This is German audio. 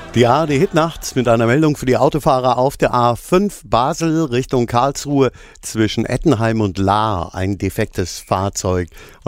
Die ARD Hitnacht mit einer Meldung für die Autofahrer auf der A5 Basel Richtung Karlsruhe zwischen Ettenheim und Lahr. Ein defektes Fahrzeug.